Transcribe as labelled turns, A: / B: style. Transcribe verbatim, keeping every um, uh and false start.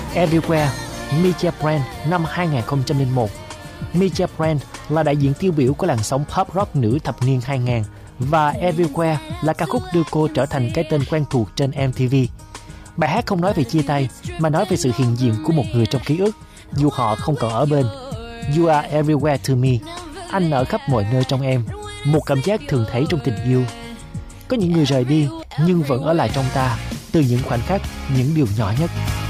A: Everywhere, Mija Brand năm hai không không một. Mija Brand là đại diện tiêu biểu của làn sóng pop rock nữ thập niên hai nghìn và Everywhere là ca khúc đưa cô trở thành cái tên quen thuộc trên em tê vê. Bài hát không nói về chia tay mà nói về sự hiện diện của một người trong ký ức dù họ không còn ở bên. You are everywhere to me. Anh ở khắp mọi nơi trong em. Một cảm giác thường thấy trong tình yêu. Có những người rời đi nhưng vẫn ở lại trong ta từ những khoảnh khắc, những điều nhỏ nhất.